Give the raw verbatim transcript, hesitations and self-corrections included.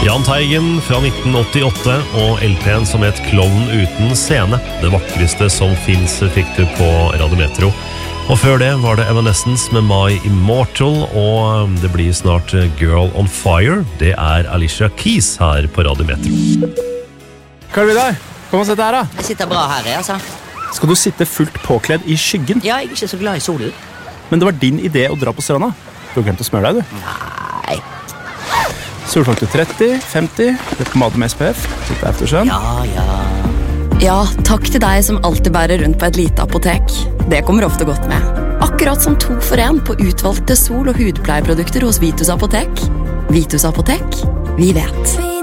Jahn Teigen fra nitten åttiåtte og L P-en som het Klovn uten scene. Det vakreste som finnes fikk du på Radio Metro. Og før det var det Evanescence med My Immortal, og det blir snart Girl on Fire. Det er Alicia Keys her på Radio Metro. Karl Vidar, kom og sett her da. Jeg sitter bra her, jeg, altså. Skal du sitte fullt påkledd i skyggen? Ja, jeg er ikke så glad i solen. Men det var din idé å dra på stranda. Du har glemt å smøre deg, du. Nei. Solfaktor tretti, femti, det pomade med S P F, litt aftersun. Ja, ja. Ja, takk til deg som alltid bærer rundt på et lite apotek. Det kommer ofte godt med. Akkurat som to for en på utvalgte sol- og hudpleieprodukter hos Vitus Apotek. Vitus Apotek, vi vet.